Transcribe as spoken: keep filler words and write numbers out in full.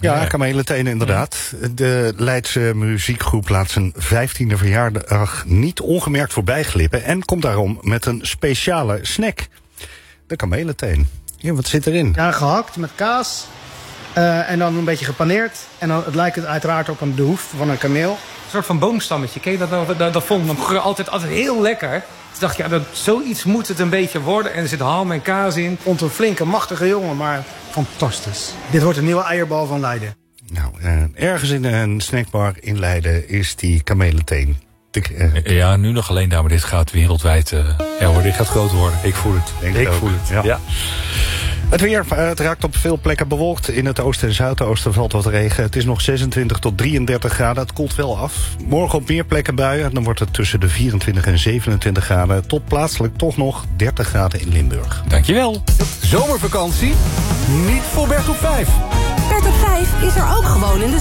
Ja, ja. Kamelentenen inderdaad. De Leidse muziekgroep laat zijn vijftiende verjaardag niet ongemerkt voorbij glippen en komt daarom met een speciale snack. De kamelenteen. Ja, wat zit erin? Ja, gehakt met kaas. Uh, en dan een beetje gepaneerd. En dan het lijkt het uiteraard op een de hoef van een kameel. Een soort van boomstammetje. Ken je dat nou? Dat, dat vond ik altijd, altijd heel lekker. Dus dacht ja, dat, zoiets moet het een beetje worden. En er zit ham en kaas in. Vond een flinke, machtige jongen, maar fantastisch. Dit wordt een nieuwe eierbal van Leiden. Nou, uh, ergens in een snackbar in Leiden is die kamelenteen. De, uh, ja, nu nog alleen daar, maar dit gaat wereldwijd. Uh, ja hoor, dit gaat groot worden. Ik voel het. Denk ik ook. voel het, ja. ja. Het weer, het raakt op veel plekken bewolkt. In het oosten en zuidoosten valt wat regen. Het is nog zesentwintig tot drieëndertig graden. Het koelt wel af. Morgen op meer plekken buien. Dan wordt het tussen de vierentwintig en zevenentwintig graden. Tot plaatselijk toch nog dertig graden in Limburg. Dankjewel. Zomervakantie? Niet voor Bert op vijf. Bert op vijf is er ook gewoon in de